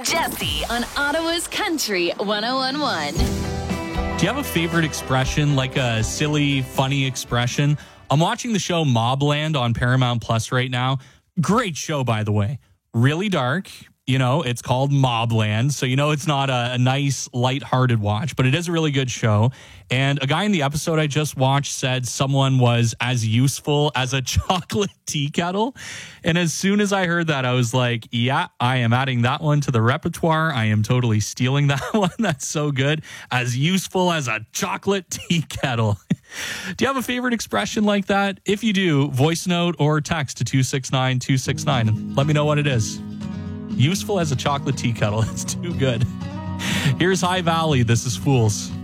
Jesse on Ottawa's Country 1011. Do you have a favorite expression, like a silly, funny expression? I'm watching the show Mobland on Paramount Plus right now. Great show, by the way. Really dark. You know, it's called Mobland, so you know it's not a nice, lighthearted watch, but it is a really good show. And a guy in the episode I just watched said someone was as useful as a chocolate tea kettle. And as soon as I heard that, I was like, yeah, I am adding that one to the repertoire. I am totally stealing that one. That's so good. As useful as a chocolate tea kettle. Do you have a favorite expression like that? If you do, voice note or text to 269-269 and let me know what it is. Useful as a chocolate tea kettle. It's too good. Here's High Valley. This is Fools.